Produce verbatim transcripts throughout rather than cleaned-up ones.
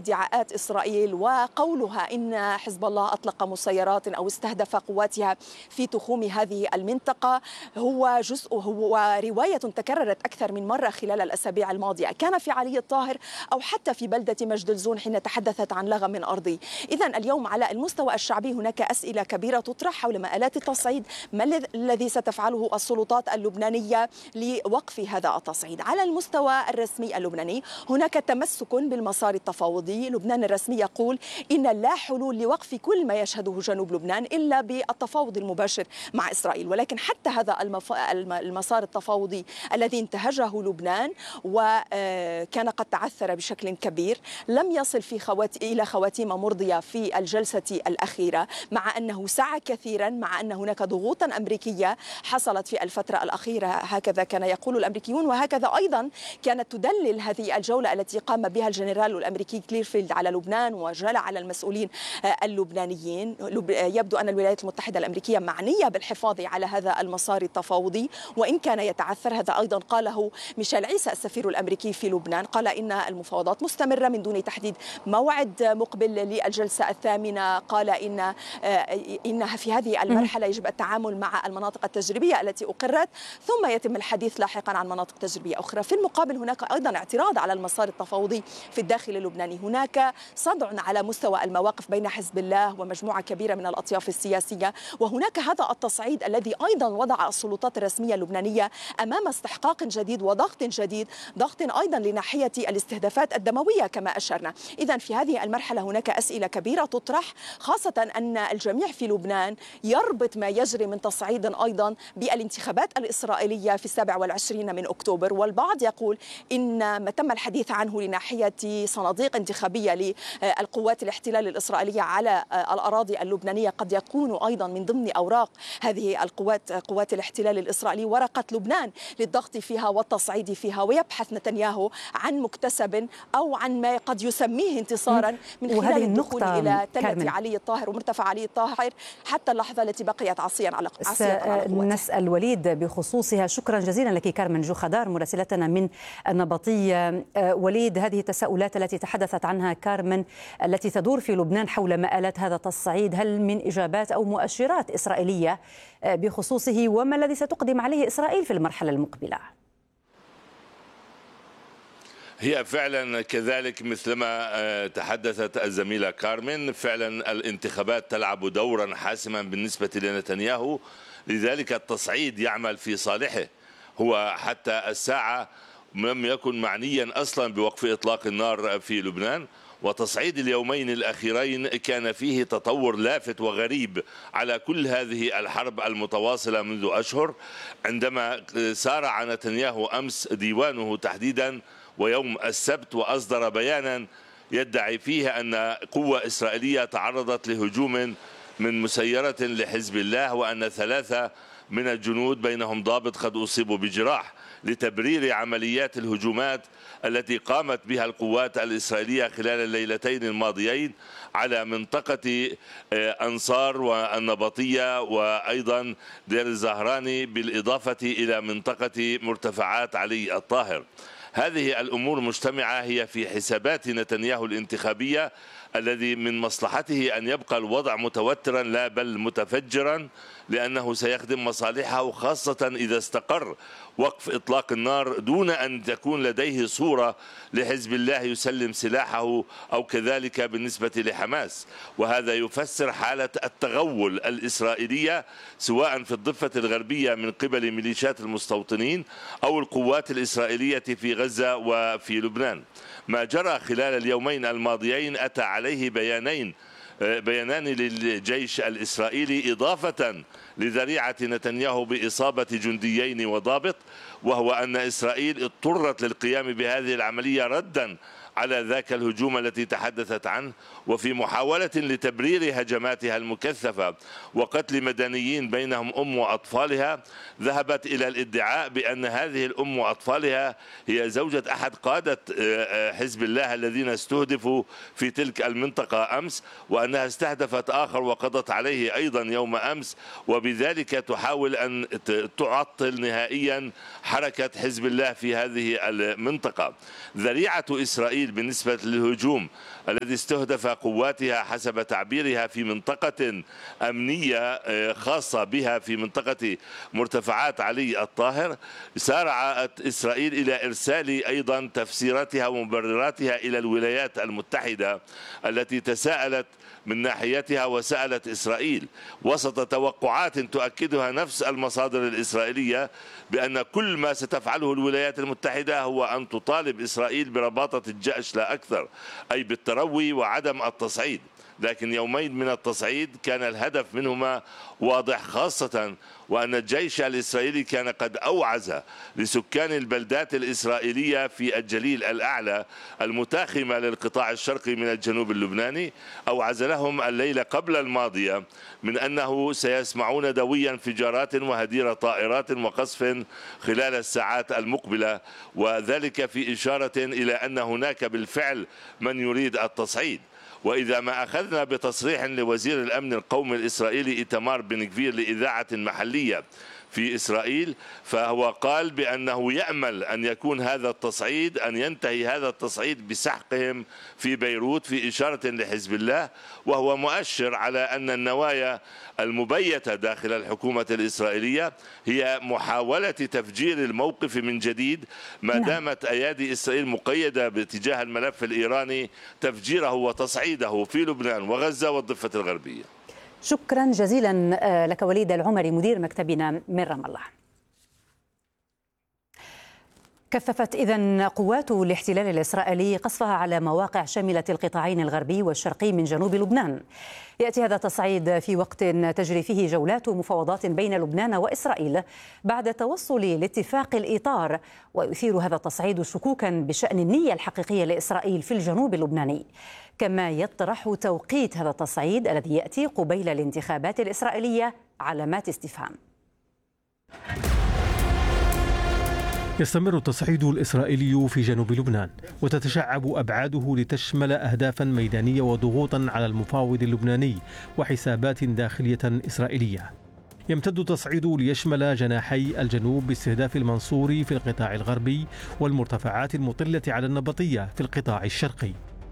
ادعاءات إسرائيل وقولها إن حزب الله أطلق مسيرات أو استهدف قواتها في تخوم هذه المنطقة هو جزء هو رواية تكررت أكثر من مرة خلال الأسابيع الماضية، كان في علي الطاهر أو حتى في بلدة مجدلزون حين تحدثت عن لغم من أرضي. إذن اليوم على المستوى الشعبي هناك أسئلة كبيرة تطرح حول مآلات التصعيد، ما الذي ستفعله السلطات اللبنانية لوقف هذا التصعيد. على المستوى الرسمي اللبناني هناك تمسك بالمسار التفاوضي، لبنان الرسمي يقول إن لا حلول لوقف كل ما يشهده جنوب لبنان إلا بالتفاوض المباشر مع إسرائيل، ولكن حتى هذا المسار التفاوضي الذي انتهجه لبنان وكان قد تعثر بشكل كبير لم يصل في خوات... إلى خواتيم مرضية في الجلسة الأخيرة، مع أنه سعى كثيرا، مع أن هناك ضغوطا أمريكية حصلت في الفترة الأخيرة، هكذا كان يقول الأمريكيون، وهكذا أيضا كانت تدلل هذه الجولة التي قام بها الجنرال الأمريكي كليرفيلد على لبنان وجلى على المسؤولين اللبنانيين. يبدو أن الولايات المتحدة الأمريكية معنية بالحفاظ على هذا المسار التفاوضي وإن كان يتعثر. هذا أيضا قاله ميشيل عيسى السفير الأمريكي في لبنان، قال إن المفاوضات مستمرة من دون تحديد موعد مقبل للجلسة الثامنة. قال إن إنها في هذه المرحلة يجب التعامل مع المناطق التجريبية التي أقرت ثم يتم الحديث لاحقا عن مناطق تجريبية أخرى. في المقابل هناك أيضا اعتراض على المسار التفاوضي في الداخل اللبناني، هناك صدع على مستوى المواقف بين حزب الله ومجموعة كبيرة من الأطياف السياسية، وهناك هذا التصعيد الذي أيضا وضع السلطات الرسمية اللبنانية أمام استحقاق جديد وضغط جديد، ضغط أيضا لناحية الاستهدافات الدموية كما أشرنا. إذن في هذه المرحلة هناك أسئلة كبيرة تطرح، خاصة أن الجميع في لبنان يربط ما يجري من تصعيد أيضا بالانتخابات الإسرائيلية في السابع والعشرين من أكتوبر، والبعض يقول إن ما تم الحديث عنه لناحية صناديق انتخابية للقوات الاحتلال الإسرائيلية على الأراضي اللبنانية قد يكون أيضا من ضمن أوراق هذه القوات قوات الاحتلال الإسرائيلي ورقة لبنان للضغط فيها والتصعيد فيها، ويبحث نتنياهو عن مكتسب أو عن ما قد يسميه انتصارا من خلال الدخول إلى تلة علي الطاهر ومرتفع علي الطاهر حتى اللحظة التي بقيت عصيا على عصيا. نسأل وليد بخصوصها. شكرا جزيلا لك كارمن جوخدار مراسلتنا من النبطية. وليد، هذه التساؤلات التي تحدثت عنها كارمن التي تدور في لبنان حول مآلات هذا التصعيد، هل من إجابات أو مؤشرات إسرائيلية بخصوصه، وما الذي ستقدم عليه إسرائيل في المرحلة المقبلة؟ هي فعلا كذلك مثلما تحدثت الزميلة كارمن، فعلا الانتخابات تلعب دورا حاسما بالنسبة لنتنياهو، لذلك التصعيد يعمل في صالحه. هو حتى الساعة لم يكن معنيا أصلا بوقف إطلاق النار في لبنان، وتصعيد اليومين الأخيرين كان فيه تطور لافت وغريب على كل هذه الحرب المتواصلة منذ أشهر، عندما سارع نتنياهو أمس ديوانه تحديدا ويوم السبت وأصدر بيانا يدعي فيه أن قوة إسرائيلية تعرضت لهجوم من مسيرة لحزب الله، وأن ثلاثة من الجنود بينهم ضابط قد أصيبوا بجراح، لتبرير عمليات الهجومات التي قامت بها القوات الإسرائيلية خلال الليلتين الماضيين على منطقة أنصار والنبطية وأيضا دير الزهراني، بالإضافة إلى منطقة مرتفعات علي الطاهر. هذه الأمور مجتمعة هي في حسابات نتنياهو الانتخابية، الذي من مصلحته أن يبقى الوضع متوترا لا بل متفجرا، لأنه سيخدم مصالحه، خاصة إذا استقر وقف إطلاق النار دون أن تكون لديه صورة لحزب الله يسلم سلاحه أو كذلك بالنسبة لحماس. وهذا يفسر حالة التغول الإسرائيلية سواء في الضفة الغربية من قبل ميليشيات المستوطنين أو القوات الإسرائيلية في غزة وفي لبنان. ما جرى خلال اليومين الماضيين أتى عليه بيانين بيانان للجيش الإسرائيلي إضافة لذريعة نتنياهو بإصابة جنديين وضابط، وهو أن إسرائيل اضطرت للقيام بهذه العملية ردا على ذاك الهجوم التي تحدثت عنه، وفي محاولة لتبرير هجماتها المكثفة وقتل مدنيين بينهم أم وأطفالها، ذهبت إلى الادعاء بأن هذه الأم وأطفالها هي زوجة أحد قادة حزب الله الذين استهدفوا في تلك المنطقة أمس، وأنها استهدفت آخر وقضت عليه أيضا يوم أمس، وبذلك تحاول أن تعطل نهائيا حركة حزب الله في هذه المنطقة. ذريعة إسرائيل إسرائيل بالنسبة للهجوم الذي استهدف قواتها حسب تعبيرها في منطقة أمنية خاصة بها في منطقة مرتفعات علي الطاهر، سارعت إسرائيل إلى إرسال أيضا تفسيراتها ومبرراتها إلى الولايات المتحدة التي تساءلت من ناحيتها وسألت إسرائيل وسط توقعات تؤكدها نفس المصادر الإسرائيلية بأن كل ما ستفعله الولايات المتحدة هو أن تطالب إسرائيل برباطة الجأش لا أكثر، أي بالتروي وعدم التصعيد. لكن يومين من التصعيد كان الهدف منهما واضح، خاصة وأن الجيش الإسرائيلي كان قد أوعز لسكان البلدات الإسرائيلية في الجليل الأعلى المتاخمة للقطاع الشرقي من الجنوب اللبناني، أوعز لهم الليلة قبل الماضية من أنه سيسمعون دوي انفجارات وهدير طائرات وقصف خلال الساعات المقبلة، وذلك في إشارة إلى أن هناك بالفعل من يريد التصعيد. وإذا ما أخذنا بتصريح لوزير الأمن القومي الإسرائيلي إيتمار بن غفير لإذاعة محلية في إسرائيل، فهو قال بأنه يأمل أن يكون هذا التصعيد أن ينتهي هذا التصعيد بسحقهم في بيروت، في إشارة لحزب الله، وهو مؤشر على أن النوايا المبيتة داخل الحكومة الإسرائيلية هي محاولة تفجير الموقف من جديد ما دامت أيادي إسرائيل مقيدة باتجاه الملف الإيراني تفجيره وتصعيده في لبنان وغزة والضفة الغربية. شكرا جزيلا لك وليد العمري مدير مكتبنا من رام الله. كثفت إذن قوات الاحتلال الإسرائيلي قصفها على مواقع شملت القطاعين الغربي والشرقي من جنوب لبنان. يأتي هذا التصعيد في وقت تجري فيه جولات مفاوضات بين لبنان وإسرائيل بعد توصل لاتفاق الإطار، ويثير هذا التصعيد شكوكا بشأن النية الحقيقية لإسرائيل في الجنوب اللبناني، كما يطرح توقيت هذا التصعيد الذي يأتي قبيل الانتخابات الإسرائيلية علامات استفهام. يستمر التصعيد الإسرائيلي في جنوب لبنان، وتتشعب أبعاده لتشمل أهدافا ميدانية وضغوطا على المفاوض اللبناني وحسابات داخلية إسرائيلية. يمتد التصعيد ليشمل جناحي الجنوب باستهداف المنصوري في القطاع الغربي والمرتفعات المطلة على النبطية في القطاع الشرقي.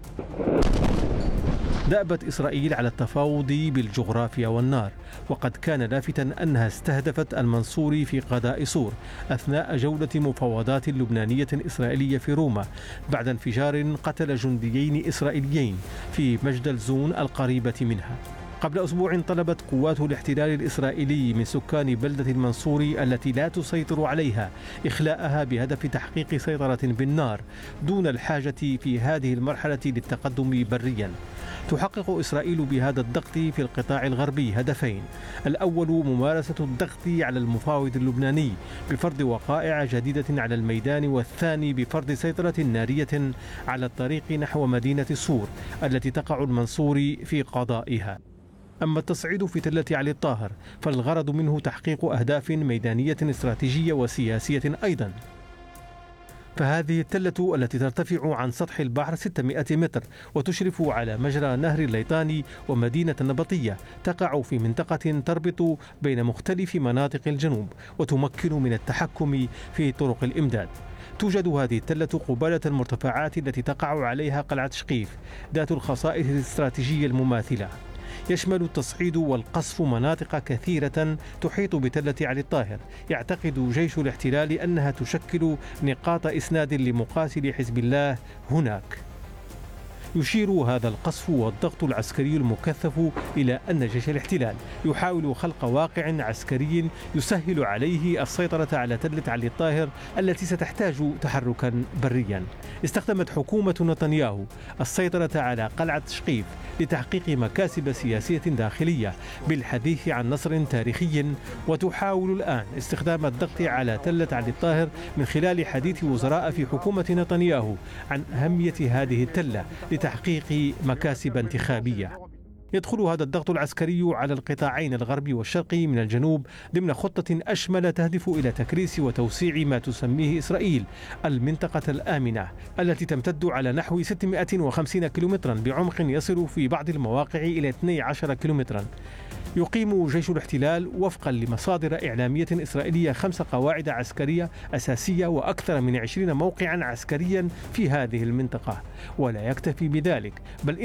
دأبت إسرائيل على التفاوض بالجغرافيا والنار، وقد كان لافتا أنها استهدفت المنصوري في قضاء صور أثناء جولة مفاوضات لبنانية إسرائيلية في روما بعد انفجار قتل جنديين إسرائيليين في مجدل زون القريبة منها. قبل أسبوع طلبت قوات الاحتلال الإسرائيلي من سكان بلدة المنصوري التي لا تسيطر عليها إخلاءها بهدف تحقيق سيطرة بالنار دون الحاجة في هذه المرحلة للتقدم بريا. تحقق إسرائيل بهذا الضغط في القطاع الغربي هدفين: الأول ممارسة الضغط على المفاوض اللبناني بفرض وقائع جديدة على الميدان، والثاني بفرض سيطرة نارية على الطريق نحو مدينة صور التي تقع المنصوري في قضائها. أما التصعيد في تلة علي الطاهر فالغرض منه تحقيق أهداف ميدانية استراتيجية وسياسية أيضا. فهذه التلة التي ترتفع عن سطح البحر ستمائة متر وتشرف على مجرى نهر الليطاني ومدينة النبطية تقع في منطقة تربط بين مختلف مناطق الجنوب وتمكن من التحكم في طرق الإمداد. توجد هذه التلة قبالة المرتفعات التي تقع عليها قلعة شقيف ذات الخصائص الاستراتيجية المماثلة. يشمل التصعيد والقصف مناطق كثيرة تحيط بتلة علي الطاهر يعتقد جيش الاحتلال أنها تشكل نقاط إسناد لمقاتلي حزب الله هناك. يشير هذا القصف والضغط العسكري المكثف إلى أن جيش الاحتلال يحاول خلق واقع عسكري يسهل عليه السيطرة على تلة علي الطاهر التي ستحتاج تحركا بريا. استخدمت حكومة نتنياهو السيطرة على قلعة شقيف لتحقيق مكاسب سياسية داخلية بالحديث عن نصر تاريخي، وتحاول الآن استخدام الضغط على تلة علي الطاهر من خلال حديث وزراء في حكومة نتنياهو عن أهمية هذه التلة لتحقيق مكاسب انتخابية. يدخل هذا الضغط العسكري على القطاعين الغربي والشرقي من الجنوب ضمن خطة أشمل تهدف إلى تكريس وتوسيع ما تسميه إسرائيل المنطقة الآمنة التي تمتد على نحو ستمائة وخمسين كيلومترا بعمق يصل في بعض المواقع إلى اثني عشر كيلومترا. يقيم جيش الاحتلال وفقا لمصادر إعلامية إسرائيلية خمس قواعد عسكرية أساسية وأكثر من عشرين موقعا عسكريا في هذه المنطقة، ولا يكتفي بذلك بل